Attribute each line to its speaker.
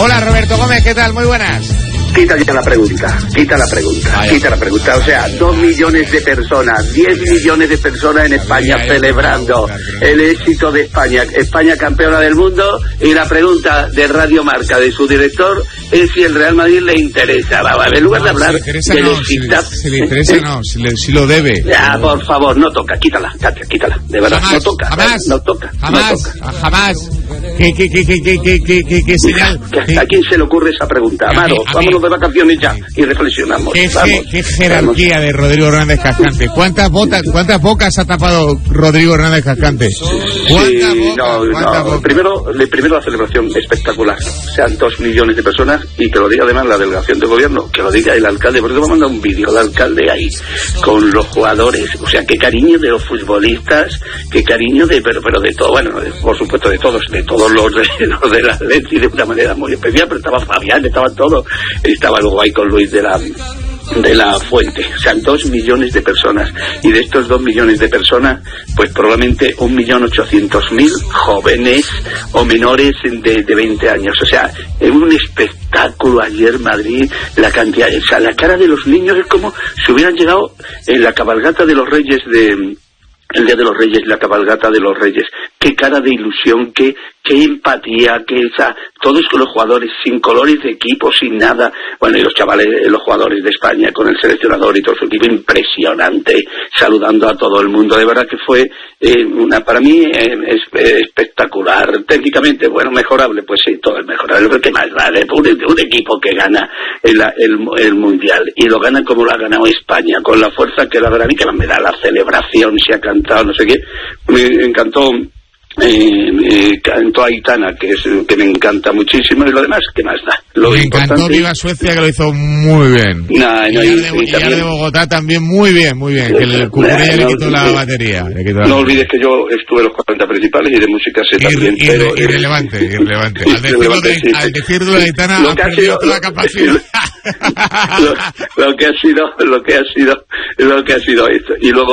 Speaker 1: Hola, Roberto Gómez, ¿qué tal? Muy buenas.
Speaker 2: Quita ya la pregunta. O sea, 2 millones de personas, 10 millones de personas en España celebrando el éxito de España. España campeona del mundo, y la pregunta de Radio Marca, de su director, es si el Real Madrid le interesa. En lugar de hablar
Speaker 1: si le interesa, no, si lo debe.
Speaker 2: Ya, por favor, no toca, quítala. De verdad, jamás, no toca.
Speaker 1: Jamás. ¿Qué señal?
Speaker 2: ¿A quién se le ocurre esa pregunta? Amaro, vámonos de vacaciones ya y reflexionamos.
Speaker 1: ¿Qué jerarquía de Rodrigo Hernández Cascante? ¿Cuántas bocas ha tapado Rodrigo Hernández Cascante?
Speaker 2: Primero la celebración espectacular. Sean 2 millones de personas, y que lo diga además la delegación de gobierno, que lo diga el alcalde, porque me ha mandado un vídeo el alcalde ahí con los jugadores. O sea, qué cariño de los futbolistas, qué cariño pero de todo, bueno, por supuesto de todos los de la Leti, de una manera muy especial, pero estaba Fabián, estaba todo, estaba luego ahí con Luis de la Fuente. O sea, 2 millones de personas, y de estos 2 millones de personas, pues probablemente 1.800.000 jóvenes o menores de 20 años. O sea, es un espectáculo ayer Madrid, la cantidad, o sea, la cara de los niños es como si hubieran llegado en la cabalgata de los Reyes el Día de los Reyes, la cabalgata de los Reyes. Qué cara de ilusión, qué empatía, todos con los jugadores, sin colores de equipo, sin nada. Bueno, y los chavales, los jugadores de España con el seleccionador y todo su equipo, impresionante, saludando a todo el mundo. De verdad que fue para mí espectacular. Técnicamente, bueno, mejorable, pues sí, todo es mejorable, pero qué más vale. Un equipo que gana el Mundial, y lo gana como lo ha ganado España, con la fuerza que la verdad, y que me da la celebración, se ha cantado, no sé qué. Me encantó. Cantó Aitana, que me encanta muchísimo, y lo demás, ¿qué más da?
Speaker 1: Me encantó Viva Suecia, que lo hizo muy bien. Y de Bogotá también muy bien, que el Cucurella le quitó la batería.
Speaker 2: No olvides que yo estuve en los 40 principales, y de música sé también.
Speaker 1: Irrelevante. Al decirlo de Aitana, ha perdido toda la capacidad.
Speaker 2: lo que ha sido esto. Y luego